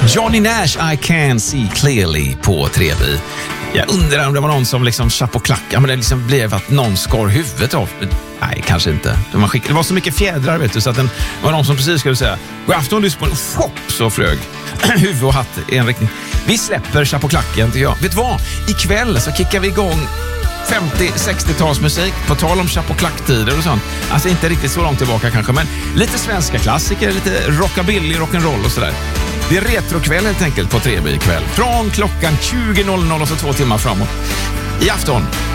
Johnny Nash, I can see clearly på Trebi. Jag undrar om det var någon som liksom chapp och klacka, men det liksom blev att någon skar huvudet av. Nej, kanske inte. Det var så mycket fjädrar, vet du, så att det var någon som precis skulle säga god afton, lyssna på en så flög huvud och hatt i en riktning. Vi släpper chapp och klacken, tycker jag. Vet du vad? Ikväll så kickar vi igång 50-60-talsmusik på tal om chapp och klacktider och sånt. Alltså inte riktigt så långt tillbaka kanske, men lite svenska klassiker, lite rockabilly, rock'n'roll och sådär. Det är retrokväll helt enkelt på Trebi ikväll. Från klockan 20.00 och så 2 timmar framåt. I afton